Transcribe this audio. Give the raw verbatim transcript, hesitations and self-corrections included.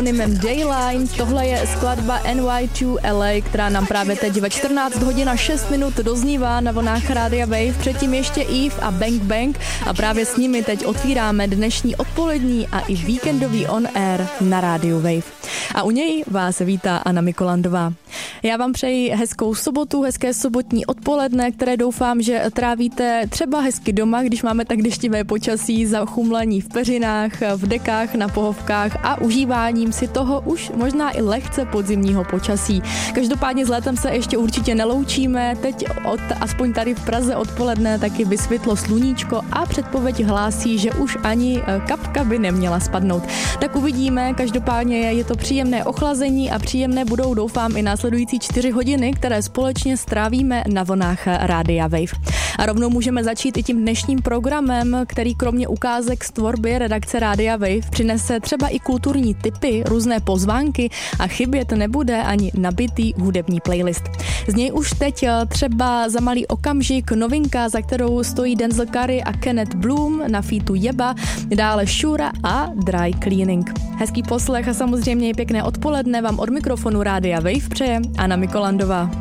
Nimem Dayline, tohle je skladba N Y dva L A, která nám právě teď ve čtrnáct hodin a šest minut doznívá na vlnách Rádia Wave, předtím ještě Eve a Bang Bang a právě s nimi teď otvíráme dnešní odpolední a i víkendový on air na Rádiu Wave. A u něj vás vítá Anna Mikolandová. Já vám přeji hezkou sobotu, hezké sobotní odpoledne, které doufám, že trávíte třeba hezky doma, když máme tak deštivé počasí, zachumlení v peřinách, v dekách, na pohovkách a užíváním si toho už možná i lehce podzimního počasí. Každopádně s létem se ještě určitě neloučíme, teď od, aspoň tady v Praze odpoledne taky vysvětlo sluníčko a předpověď hlásí, že už ani kapka by neměla spadnout. Tak uvidíme, každopádně je to příjemné ochlazení a příjemné budou, doufám, i následující čtyři hodiny, které společně strávíme na vlnách Rádia Wave. A rovnou můžeme začít i tím dnešním programem, který kromě ukázek z tvorby redakce Rádia Wave přinese třeba i kulturní tipy, různé pozvánky a chybět nebude ani nabitý hudební playlist. Z něj už teď třeba za malý okamžik novinka, za kterou stojí Denzel Curry a Kenneth Bloom na featu Jeba, dále Shura a Dry Cleaning. Hezký poslech a samozřejmě i pěkné odpoledne vám od mikrofonu Rádia Wave přeje Anna Mikolandová.